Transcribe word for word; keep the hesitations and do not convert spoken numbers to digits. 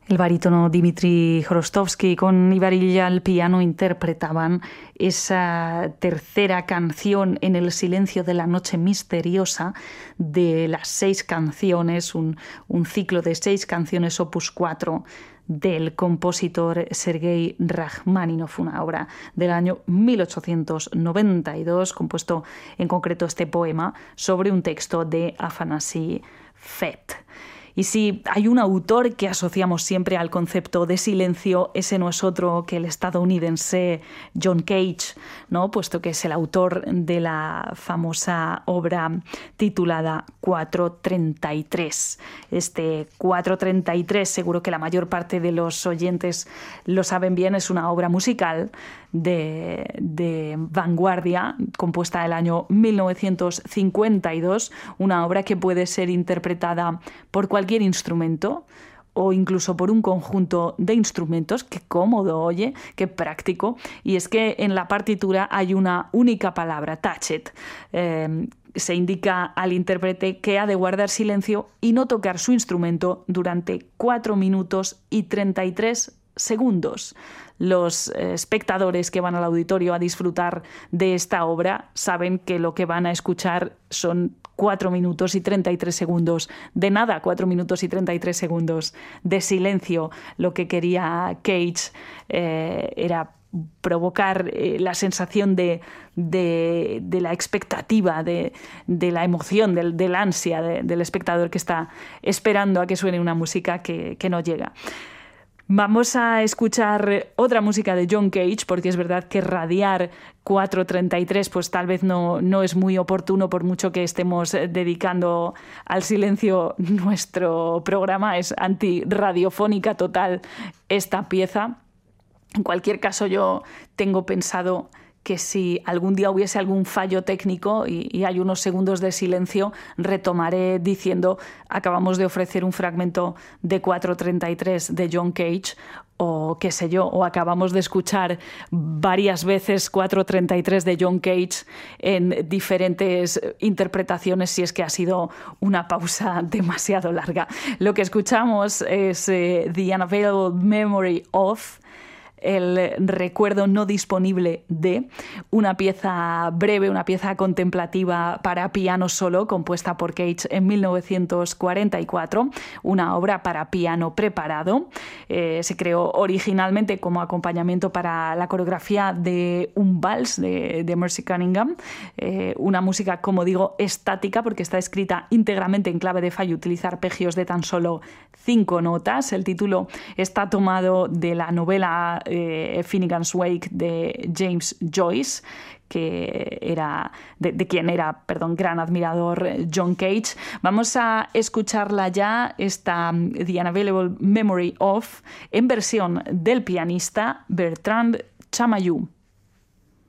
El barítono Dmitri Hrostovsky con Ibarilla al piano interpretaban esa tercera canción en el silencio de la noche misteriosa de las seis canciones, un, un ciclo de seis canciones opus cuatro del compositor Sergei Rachmaninoff, una obra del año mil ochocientos noventa y dos, compuesto en concreto este poema sobre un texto de Afanasy Fet. Y si hay un autor que asociamos siempre al concepto de silencio, ese no es otro que el estadounidense John Cage, ¿no? Puesto que es el autor de la famosa obra titulada cuatro treinta y tres. Este cuatro treinta y tres, seguro que la mayor parte de los oyentes lo saben bien, es una obra musical de, de vanguardia, compuesta el año mil novecientos cincuenta y dos, una obra que puede ser interpretada por cualquier instrumento o incluso por un conjunto de instrumentos. Qué cómodo, oye, qué práctico. Y es que en la partitura hay una única palabra, tacet. Eh, se indica al intérprete que ha de guardar silencio y no tocar su instrumento durante cuatro minutos y treinta y tres segundos. Los eh, espectadores que van al auditorio a disfrutar de esta obra saben que lo que van a escuchar son cuatro minutos y treinta y tres segundos de nada, cuatro minutos y treinta y tres segundos de silencio. Lo que quería Cage eh, era provocar eh, la sensación de, de, de la expectativa, de, de la emoción, del, del ansia de, del espectador que está esperando a que suene una música que, que no llega. Vamos a escuchar otra música de John Cage, porque es verdad que radiar cuatro treinta y tres pues tal vez no, no es muy oportuno, por mucho que estemos dedicando al silencio nuestro programa. Es antirradiofónica total esta pieza. En cualquier caso, yo tengo pensado que si algún día hubiese algún fallo técnico y, y hay unos segundos de silencio, retomaré diciendo: acabamos de ofrecer un fragmento de cuatro treinta y tres de John Cage, o qué sé yo, o acabamos de escuchar varias veces cuatro treinta y tres de John Cage en diferentes interpretaciones, si es que ha sido una pausa demasiado larga. Lo que escuchamos es eh, The Unavailable Memory of, el recuerdo no disponible de, una pieza breve, una pieza contemplativa para piano solo, compuesta por Cage en mil novecientos cuarenta y cuatro, una obra para piano preparado. Eh, se creó originalmente como acompañamiento para la coreografía de un vals de, de Mercy Cunningham, eh, una música, como digo, estática, porque está escrita íntegramente en clave de fa y utiliza arpegios de tan solo cinco notas. El título está tomado de la novela Eh, Finnegan's Wake de James Joyce, que era de, de quien era, perdón, gran admirador John Cage. Vamos a escucharla ya, esta The Unavailable Memory of, en versión del pianista Bertrand Chamayou.